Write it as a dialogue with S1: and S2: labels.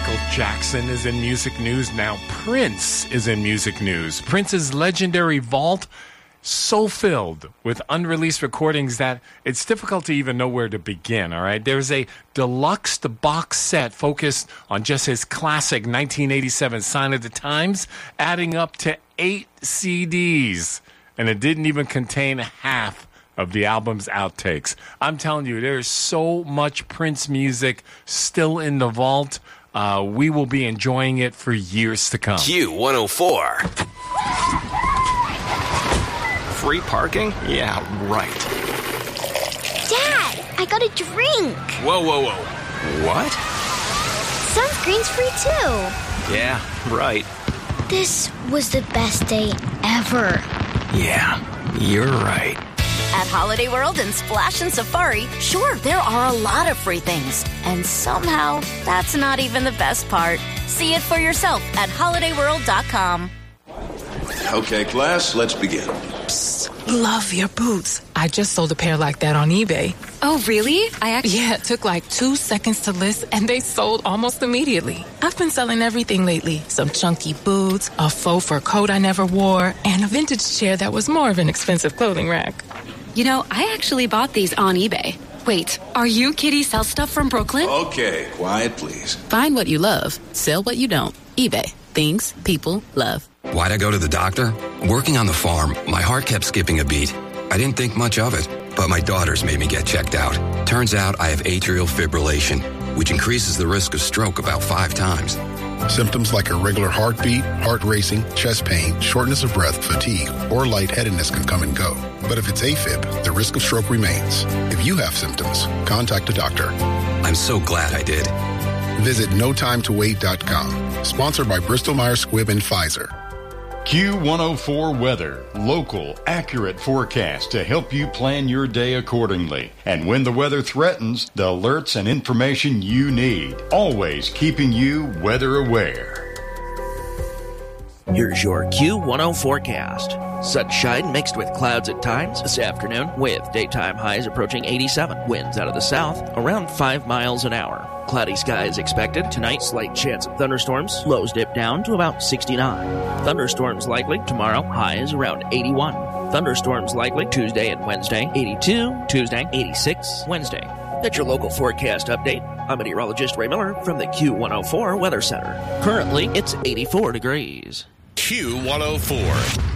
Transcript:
S1: Michael Jackson is in music news. Now Prince is in music news. Prince's legendary vault, so filled with unreleased recordings that it's difficult to even know where to begin, all right? There's a deluxe box set focused on just his classic 1987 Sign of the Times, adding up to 8 CDs. And it didn't even contain half of the album's outtakes. I'm telling you, there's so much Prince music still in the vault. We will be enjoying it for years to come.
S2: Q104. Free parking? Yeah, right.
S3: Dad, I got a drink.
S2: Whoa. What?
S3: Sunscreen's free too.
S2: Yeah, right.
S3: This was the best day ever.
S2: Yeah, you're right.
S4: At Holiday World and Splash and Safari, sure, there are a lot of free things. And somehow, that's not even the best part. See it for yourself at holidayworld.com.
S5: Okay, class, let's begin.
S6: Psst, love your boots. I just sold a pair like that on eBay.
S7: Oh, really?
S6: Yeah, it took like 2 seconds to list, and they sold almost immediately. I've been selling everything lately. Some chunky boots, a faux fur coat I never wore, and a vintage chair that was more of an expensive clothing rack.
S7: You know, I actually bought these on eBay. Wait, are you Kitty Sell Stuff from Brooklyn?
S5: Okay, quiet, please.
S8: Find what you love. Sell what you don't. eBay. Things people love.
S9: Why'd I go to the doctor? Working on the farm, my heart kept skipping a beat. I didn't think much of it, but my daughters made me get checked out. Turns out I have atrial fibrillation, which increases the risk of stroke about 5 times.
S10: Symptoms like irregular heartbeat, heart racing, chest pain, shortness of breath, fatigue, or lightheadedness can come and go. But if it's AFib, the risk of stroke remains. If you have symptoms, contact a doctor.
S9: I'm so glad I did.
S10: Visit notimetowait.com. Sponsored by Bristol-Myers Squibb and Pfizer.
S11: Q104 Weather. Local, accurate forecast to help you plan your day accordingly. And when the weather threatens, the alerts and information you need. Always keeping you weather aware.
S12: Here's your Q10 forecast. Sunshine mixed with clouds at times this afternoon, with daytime highs approaching 87. Winds out of the south around 5 miles an hour. Cloudy skies expected. Tonight, slight chance of thunderstorms. Lows dip down to about 69. Thunderstorms likely tomorrow. Highs around 81. Thunderstorms likely Tuesday and Wednesday. 82. Tuesday. 86. Wednesday. That's your local forecast update. I'm meteorologist Ray Miller from the Q104 Weather Center. Currently, it's 84 degrees.
S2: Q104.